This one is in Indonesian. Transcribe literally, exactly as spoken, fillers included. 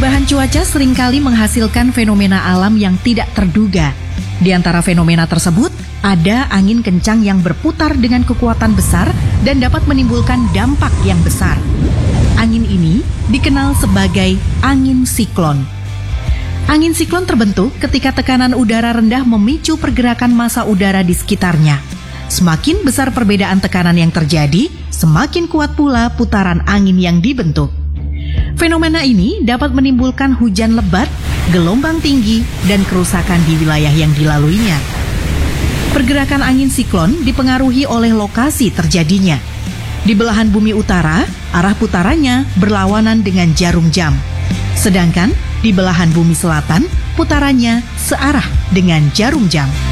Perubahan cuaca seringkali menghasilkan fenomena alam yang tidak terduga. Di antara fenomena tersebut, ada angin kencang yang berputar dengan kekuatan besar dan dapat menimbulkan dampak yang besar. Angin ini dikenal sebagai angin siklon. Angin siklon terbentuk ketika tekanan udara rendah memicu pergerakan massa udara di sekitarnya. Semakin besar perbedaan tekanan yang terjadi, semakin kuat pula putaran angin yang dibentuk. Fenomena ini dapat menimbulkan hujan lebat, gelombang tinggi, dan kerusakan di wilayah yang dilaluinya. Pergerakan angin siklon dipengaruhi oleh lokasi terjadinya. Di belahan bumi utara, arah putarannya berlawanan dengan jarum jam. Sedangkan di belahan bumi selatan, putarannya searah dengan jarum jam.